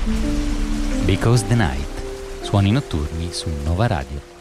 Because the Night, suoni notturni su Nova Radio.